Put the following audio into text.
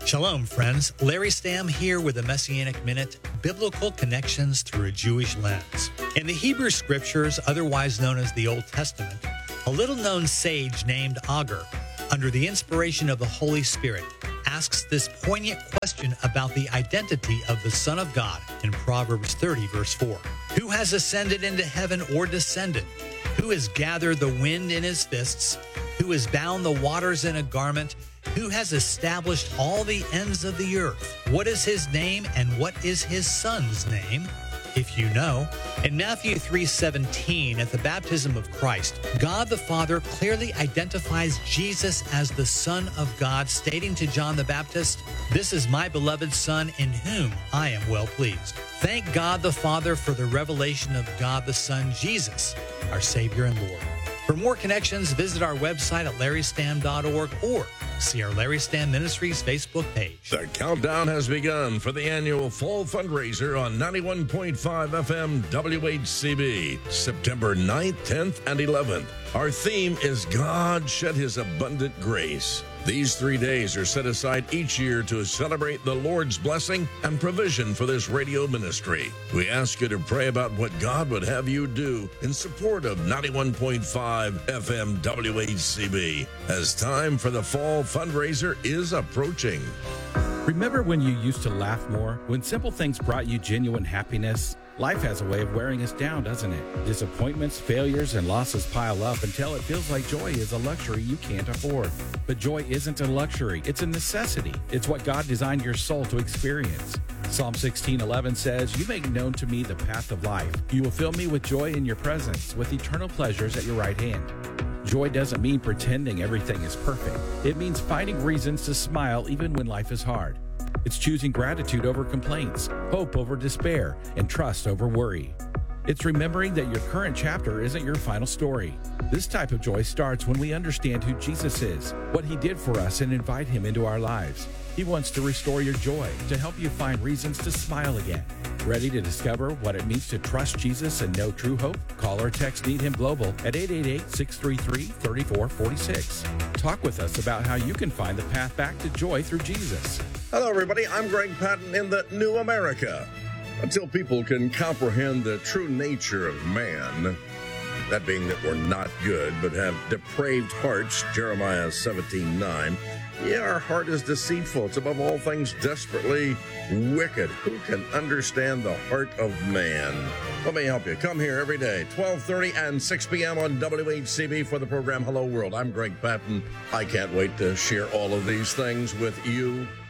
Shalom, friends. Larry Stamm here with a Messianic Minute, Biblical Connections Through a Jewish Lens. In the Hebrew Scriptures, otherwise known as the Old Testament, a little-known sage named Agur, under the inspiration of the Holy Spirit, asks this poignant question about the identity of the Son of God in Proverbs 30, verse 4. Who has ascended into heaven or descended? Who has gathered the wind in his fists? Who has bound the waters in a garment? Who has established all the ends of the earth? What is his name and what is his son's name? If you know. In Matthew 3:17, at the baptism of Christ, God the Father clearly identifies Jesus as the Son of God, stating to John the Baptist, "This is my beloved Son in whom I am well pleased." Thank God the Father for the revelation of God the Son, Jesus, our Savior and Lord. For more connections, visit our website at larrystamm.org or see our Larry Stamm Ministries Facebook page. The countdown has begun for the annual fall fundraiser on 91.5 FM WHCB, September 9th, 10th, and 11th. Our theme is God Shed His Abundant Grace. These 3 days are set aside each year to celebrate the Lord's blessing and provision for this radio ministry. We ask you to pray about what God would have you do in support of 91.5 FM WHCB, as time for the fall fundraiser is approaching. Remember when you used to laugh more? When simple things brought you genuine happiness? Life has a way of wearing us down, doesn't it? Disappointments, failures, and losses pile up until it feels like joy is a luxury you can't afford. But joy isn't a luxury, it's a necessity. It's what God designed your soul to experience. Psalm 16:11 says, "You make known to me the path of life. You will fill me with joy in your presence, with eternal pleasures at your right hand." Joy doesn't mean pretending everything is perfect. It means finding reasons to smile even when life is hard. It's choosing gratitude over complaints, hope over despair, and trust over worry. It's remembering that your current chapter isn't your final story. This type of joy starts when we understand who Jesus is, what he did for us, and invite him into our lives. He wants to restore your joy, to help you find reasons to smile again. Ready to discover what it means to trust Jesus and know true hope? Call or text Need Him Global at 888-633-3446. Talk with us about how you can find the path back to joy through Jesus. Hello, everybody. I'm Greg Patton in the New America. Until people can comprehend the true nature of man, that being that we're not good but have depraved hearts, Jeremiah 17:9, yeah, our heart is deceitful. It's above all things desperately wicked. Who can understand the heart of man? Let me help you. Come here every day, 12:30 and 6 p.m. on WHCB for the program Hello World. I'm Greg Patton. I can't wait to share all of these things with you.